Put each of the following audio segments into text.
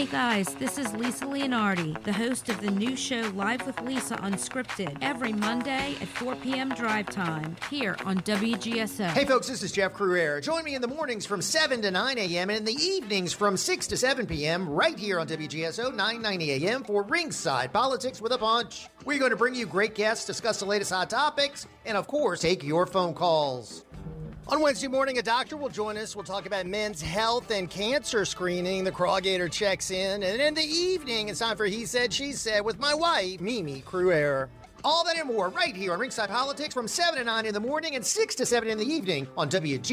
Hey guys, this is Lisa Leonardi, the host of the new show Live with Lisa Unscripted, every Monday at 4 p.m. drive time, here on WGSO. Hey folks, this is Jeff Cruere. Join me in the mornings from 7 to 9 a.m. and in the evenings from 6 to 7 p.m. right here on WGSO 990 a.m. for Ringside Politics with a Punch. We're going to bring you great guests, discuss the latest hot topics, and of course, take your phone calls. On Wednesday morning, a doctor will join us. We'll talk about men's health and cancer screening. The Crawgator checks in. And in the evening, it's time for He Said, She Said with my wife, Mimi Cruere. All that and more right here on Ringside Politics from 7 to 9 in the morning and 6 to 7 in the evening on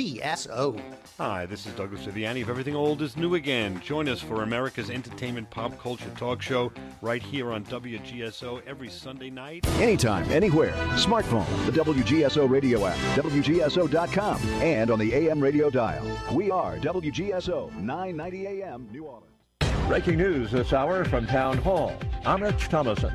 WGSO. Hi, this is Douglas Viviani of Everything Old is New Again. Join us for America's entertainment pop culture talk show right here on WGSO every Sunday night. Anytime, anywhere. Smartphone, the WGSO radio app, WGSO.com, and on the AM radio dial. We are WGSO 990 AM, New Orleans. Breaking news this hour from Town Hall. I'm Rich Thomason.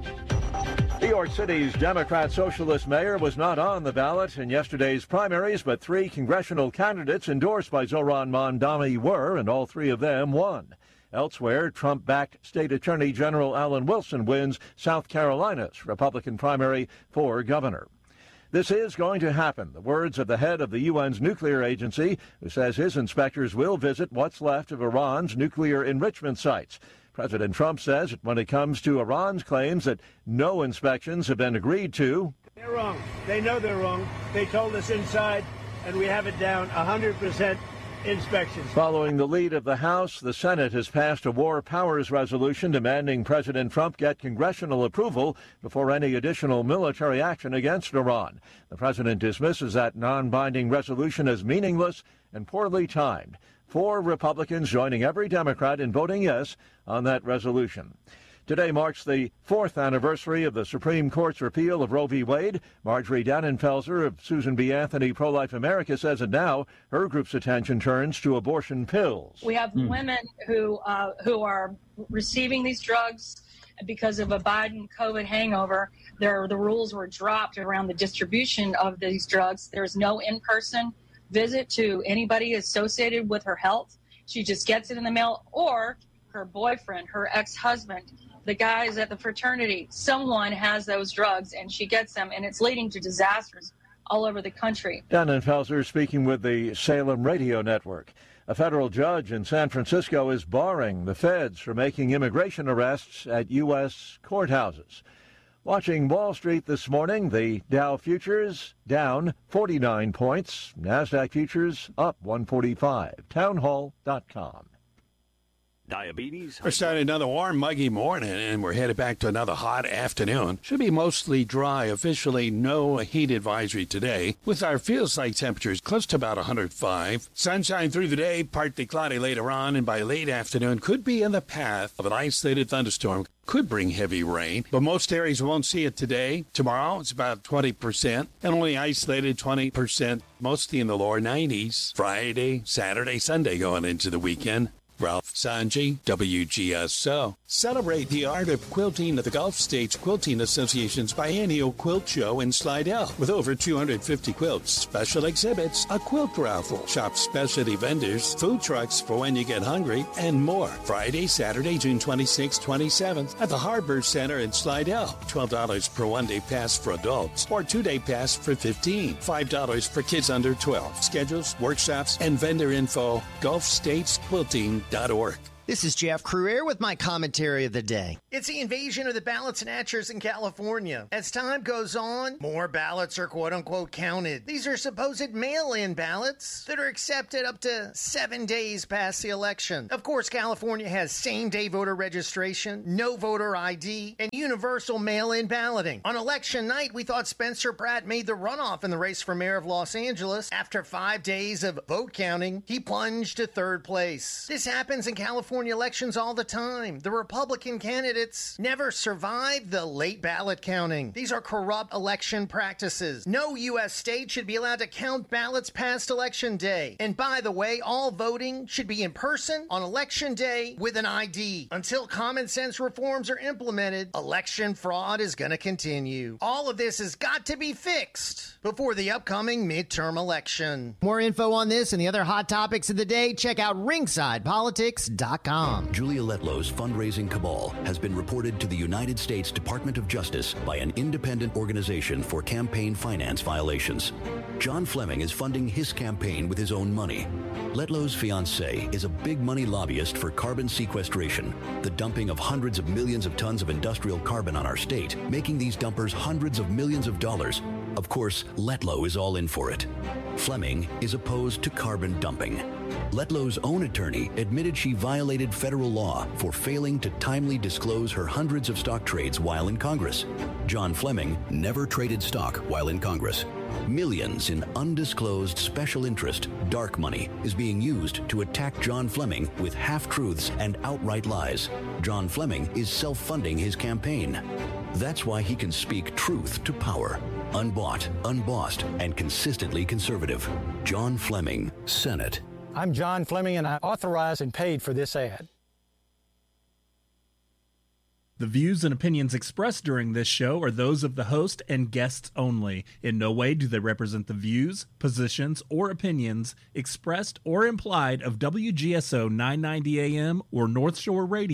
New York City's Democrat Socialist mayor was not on the ballot in yesterday's primaries, but three congressional candidates endorsed by Zohran Mamdani were, and all three of them won. Elsewhere, Trump-backed State Attorney General Alan Wilson wins South Carolina's Republican primary for governor. This is going to happen, the words of the head of the UN's nuclear agency, who says his inspectors will visit what's left of Iran's nuclear enrichment sites. President Trump says that when it comes to Iran's claims that no inspections have been agreed to, they're wrong. They know they're wrong. They told us inside, and we have it down 100% inspections. Following the lead of the House, the Senate has passed a war powers resolution demanding President Trump get congressional approval before any additional military action against Iran. The president dismisses that non-binding resolution as meaningless and poorly timed. 4 Republicans joining every Democrat in voting yes on that resolution. Today marks the 4th anniversary of the Supreme Court's repeal of Roe v. Wade. Marjorie Dannenfelser of Susan B. Anthony Pro-Life America says that now her group's attention turns to abortion pills. We have women who are receiving these drugs because of a Biden COVID hangover. The rules were dropped around the distribution of these drugs. There's no in-person visit to anybody associated with her health. She just gets it in the mail, or her boyfriend, her ex-husband, the guys at the fraternity, someone has those drugs and she gets them, and it's leading to disasters all over the country. Dannenfelser speaking with the Salem Radio Network. A federal judge in San Francisco is barring the feds from making immigration arrests at U.S. courthouses. Watching Wall Street this morning, the Dow futures down 49 points. NASDAQ futures up 145. Townhall.com. Diabetes. We're starting another warm, muggy morning, and we're headed back to another hot afternoon. Should be mostly dry. Officially, no heat advisory today, with our feels-like temperatures close to about 105. Sunshine through the day, partly cloudy later on, and by late afternoon could be in the path of an isolated thunderstorm. Could bring heavy rain, but most areas won't see it today. Tomorrow, it's about 20%, and only isolated 20%, mostly in the lower 90s. Friday, Saturday, Sunday going into the weekend. Ralph Sanji, WGSO. Celebrate the art of quilting at the Gulf States Quilting Association's biennial quilt show in Slidell. With over 250 quilts, special exhibits, a quilt raffle, shop specialty vendors, food trucks for when you get hungry, and more. Friday, Saturday, June 26th, 27th at the Harbor Center in Slidell. $12 per one-day pass for adults or two-day pass for $15. $5 for kids under 12. Schedules, workshops, and vendor info, GulfStatesQuilting.org. This is Jeff Cruere with my commentary of the day. It's the invasion of the ballot snatchers in California. As time goes on, more ballots are quote-unquote counted. These are supposed mail-in ballots that are accepted up to 7 days past the election. Of course, California has same-day voter registration, no voter ID, and universal mail-in balloting. On election night, we thought Spencer Pratt made the runoff in the race for mayor of Los Angeles. After 5 days of vote counting, he plunged to third place. This happens in California elections all the time. The Republican candidates never survive the late ballot counting. These are corrupt election practices. No U.S. state should be allowed to count ballots past election day. And by the way, all voting should be in person on election day with an ID. Until common sense reforms are implemented, election fraud is going to continue. All of this has got to be fixed before the upcoming midterm election. More info on this and the other hot topics of the day, check out ringsidepolitics.com. JuliaLetlowsFund.com. Julia Letlow's fundraising cabal has been reported to the United States Department of Justice by an independent organization for campaign finance violations. John Fleming is funding his campaign with his own money. Letlow's fiancé is a big money lobbyist for carbon sequestration, the dumping of hundreds of millions of tons of industrial carbon on our state, making these dumpers hundreds of millions of dollars. Of course, Letlow is all in for it. Fleming is opposed to carbon dumping. Letlow's own attorney admitted she violated federal law for failing to timely disclose her hundreds of stock trades while in Congress. John Fleming never traded stock while in Congress. Millions in undisclosed special interest, dark money, is being used to attack John Fleming with half-truths and outright lies. John Fleming is self-funding his campaign. That's why he can speak truth to power. Unbought, unbossed, and consistently conservative. John Fleming, Senate. I'm John Fleming, and I authorized and paid for this ad. The views and opinions expressed during this show are those of the host and guests only. In no way do they represent the views, positions, or opinions expressed or implied of WGSO 990 AM or North Shore Radio.